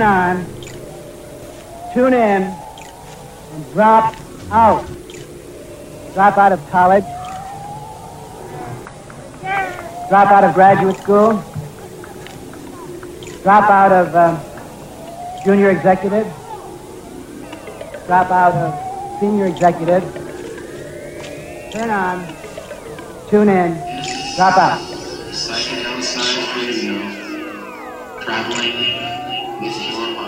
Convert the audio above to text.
turn on, tune in, and drop out. Drop out of college. Drop out of graduate school. Drop out of junior executive. Drop out of senior executive. Turn on, tune in, drop out. Psychedelic Science Radio, traveling with your